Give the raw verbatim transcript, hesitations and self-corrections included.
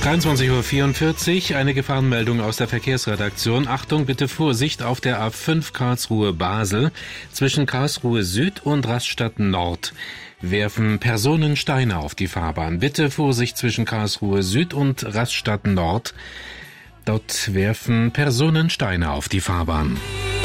dreiundzwanzig Uhr vierundvierzig, eine Gefahrenmeldung aus der Verkehrsredaktion. Achtung, bitte Vorsicht auf der A fünf Karlsruhe-Basel. Zwischen Karlsruhe Süd und Rastatt Nord werfen Personen Steine auf die Fahrbahn. Bitte Vorsicht zwischen Karlsruhe Süd und Rastatt Nord. Dort werfen Personen Steine auf die Fahrbahn.